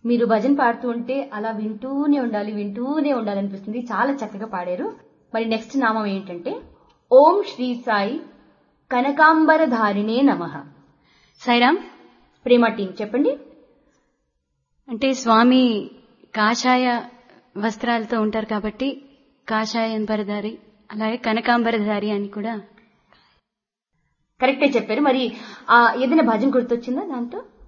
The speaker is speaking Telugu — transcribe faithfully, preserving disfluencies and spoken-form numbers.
మీరు భజన పాడుతూ ఉంటే అలా వింటూనే ఉండాలి వింటూనే ఉండాలనిపిస్తుంది. చాలా చక్కగా పాడారు. మరి నెక్స్ట్ నామం ఏంటంటే ఓం శ్రీ సాయి కనకాంబరధారిణే నమః. సాయిరామ్. ప్రేమ టీం చెప్పండి. అంటే స్వామి కాషాయ వస్త్రాలతో ఉంటారు కాబట్టి కాషాయంబరధారి, అలాగే కనకాంబరధారి అని కూడా కరెక్టే చెప్పారు. మరి ఆ ఏదైనా భజన గుర్తొచ్చిందా దాంతో?